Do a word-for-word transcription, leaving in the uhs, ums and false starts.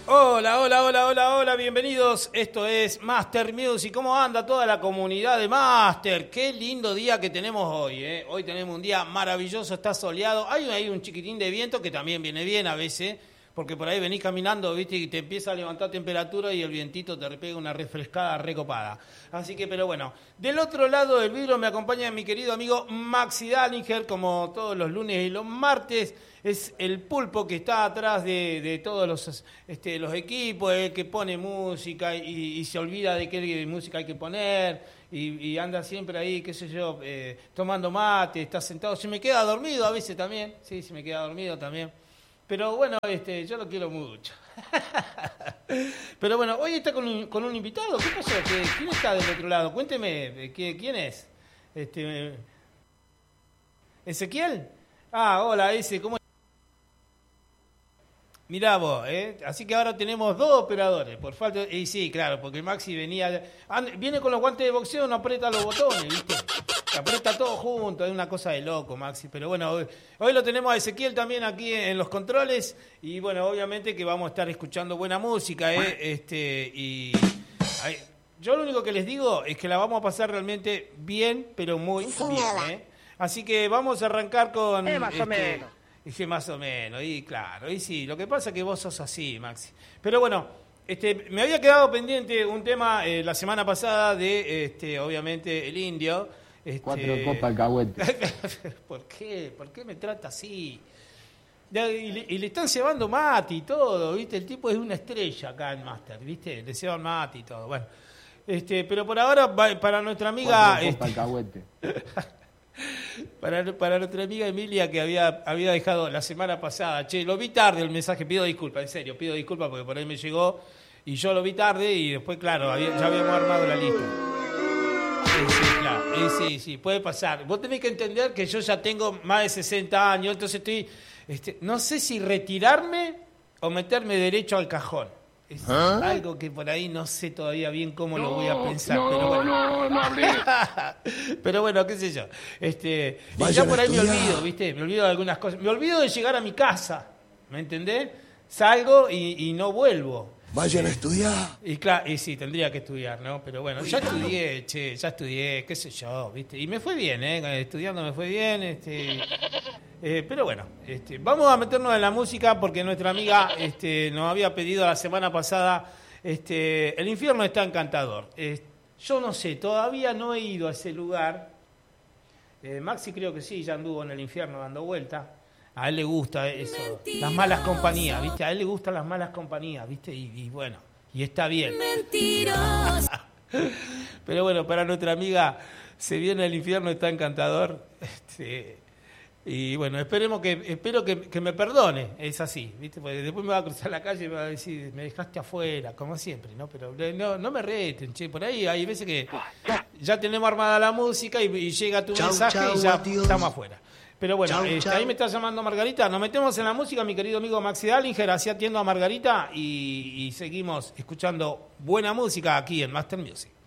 Hola, hola, hola, hola, hola, bienvenidos. Esto es Master Music. ¿Cómo anda toda la comunidad de Master? Qué lindo día que tenemos hoy, ¿eh? Hoy tenemos un día maravilloso, está soleado. Hay ahí un chiquitín de viento que también viene bien a veces, porque por ahí venís caminando, ¿viste? Y te empieza a levantar temperatura y el vientito te pega una refrescada recopada. Así que, pero bueno. Del otro lado del vidrio me acompaña mi querido amigo Maxi Dallinger, como todos los lunes y los martes. Es el pulpo que está atrás de, de todos los, este, los equipos, el que pone música y, y se olvida de qué música hay que poner y, y anda siempre ahí, qué sé yo, eh, tomando mate, está sentado. Se me queda dormido a veces también, sí, se me queda dormido también. Pero bueno, este, yo lo quiero mucho. Pero bueno, hoy está con un, con un invitado. ¿Qué pasó? ¿Quién está del otro lado? Cuénteme, ¿quién es? Este, ¿Ezequiel? Ah, hola, ese, ¿cómo? Mirá vos, ¿eh? Así que ahora tenemos dos operadores, por falta... Y sí, claro, porque Maxi venía... Viene con los guantes de boxeo, no aprieta los botones, ¿viste? Aprieta todo junto, es una cosa de loco, Maxi. Pero bueno, hoy, hoy lo tenemos a Ezequiel también aquí en los controles. Y bueno, obviamente que vamos a estar escuchando buena música, ¿eh? Este, y... Ay, yo lo único que les digo es que la vamos a pasar realmente bien, pero muy bien, ¿eh? Así que vamos a arrancar con... Eh, más este, o menos. Dije más o menos, y claro, y sí, lo que pasa es que vos sos así, Maxi. Pero bueno, este, me había quedado pendiente un tema eh, la semana pasada de, este, obviamente, el indio. Este... Cuatro copas alcahuete. ¿Por qué? ¿Por qué me trata así? Ya, y, le, y le están cebando mate y todo, ¿viste? El tipo es una estrella acá en Master, ¿viste? Le ceban mate y todo, bueno. Este, pero por ahora, para nuestra amiga... Cuatro copas este... alcahuete. Para, para nuestra amiga Emilia, que había, había dejado la semana pasada, che, lo vi tarde el mensaje, pido disculpas, en serio, pido disculpas porque por ahí me llegó y yo lo vi tarde y después, claro, había, ya habíamos armado la lista. Sí, sí, claro, sí, sí, sí, puede pasar. Vos tenés que entender que yo ya tengo más de sesenta años, entonces estoy, este, no sé si retirarme o meterme derecho al cajón. Es ¿Ah? algo que por ahí no sé todavía bien cómo no, lo voy a pensar. No, pero bueno. no, no hablé. Pero bueno, qué sé yo. Este, y ya por ahí me olvido, ¿viste? Me olvido de algunas cosas. Me olvido de llegar a mi casa, ¿me entendés? Salgo y, y no vuelvo. Vayan a estudiar. Y claro, y sí, tendría que estudiar, ¿no? Pero bueno, ya estudié, che, ya estudié, qué sé yo, ¿viste? Y me fue bien, ¿eh? Estudiando me fue bien, este... Eh, pero bueno, este, vamos a meternos en la música porque nuestra amiga este, nos había pedido la semana pasada, este, El infierno está encantador. Eh, yo no sé, todavía no he ido a ese lugar. Eh, Maxi creo que sí, ya anduvo en el infierno dando vuelta. A él le gusta eso, Mentiroso. Las malas compañías, ¿viste? A él le gustan las malas compañías, ¿viste? Y, y bueno, y está bien. Mentiroso. Pero bueno, para nuestra amiga, se viene El infierno está encantador. Este... Y bueno, esperemos que, espero que, que me perdone, es así, ¿viste? Porque después me va a cruzar la calle y me va a decir, me dejaste afuera, como siempre, ¿no? Pero no, no me reten, che, por ahí hay veces que ya tenemos armada la música y, y llega tu chau, mensaje chau, y ya adiós. Estamos afuera. Pero bueno, chau, este, chau. Ahí me está llamando Margarita, nos metemos en la música, mi querido amigo Maxi Dallinger, así atiendo a Margarita y, y seguimos escuchando buena música aquí en Master Music.